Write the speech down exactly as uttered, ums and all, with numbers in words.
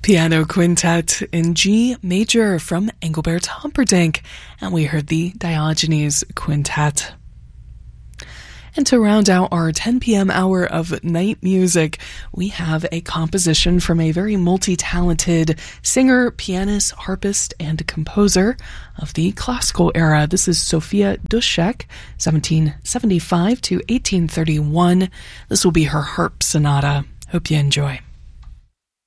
Piano Quintet in G major from Engelbert Humperdinck, and we heard the Diogenes Quintet. And to round out our ten p.m. hour of night music, we have a composition from a very multi-talented singer, pianist, harpist, and composer of the classical era. This is Sophia Duszek, seventeen seventy-five to eighteen thirty-one. This will be her harp sonata. Hope you enjoy.